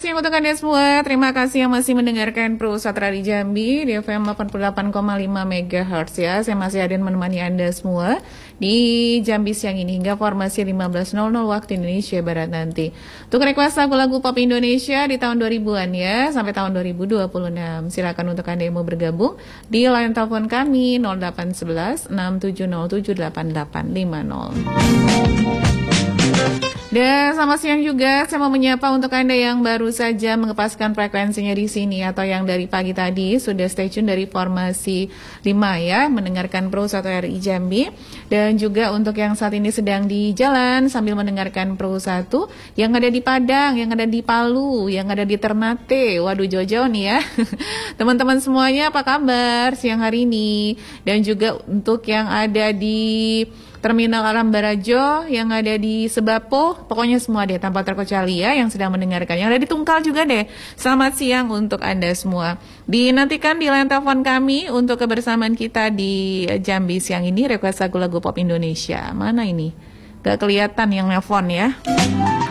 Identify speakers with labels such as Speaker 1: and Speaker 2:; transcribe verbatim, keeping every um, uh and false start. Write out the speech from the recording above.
Speaker 1: siang untuk Anda semua. Terima kasih yang masih mendengarkan Pro Satra di Jambi di F M delapan puluh delapan koma lima megahertz ya. Saya masih hadir menemani Anda semua di Jambi siang ini hingga formasi lima belas nol nol waktu Indonesia Barat nanti. Untuk request lagu-lagu pop Indonesia di tahun dua ribuan ya, sampai tahun dua ribu dua puluh enam. Silakan untuk Anda yang mau bergabung di line telepon kami nol delapan satu satu enam tujuh nol tujuh delapan delapan lima nol. Dan selamat siang juga, saya mau menyapa untuk Anda yang baru saja mengepaskan frekuensinya di sini atau yang dari pagi tadi sudah stay tune dari formasi lima ya, mendengarkan Pro satu R I Jambi. Dan juga untuk yang saat ini sedang di jalan sambil mendengarkan Pro satu yang ada di Padang, yang ada di Palu, yang ada di Ternate. Waduh jauh-jauh nih ya. Teman-teman semuanya apa kabar siang hari ini? Dan juga untuk yang ada di Terminal Alam Barajo, yang ada di Sebapo, pokoknya semua deh tanpa terkecuali ya yang sedang mendengarkan. Yang ada di Tungkal juga deh. Selamat siang untuk Anda semua. Dinantikan di line telepon kami untuk kebersamaan kita di Jambi siang ini, request lagu-lagu pop Indonesia. Mana ini? Gak kelihatan yang nelfon ya.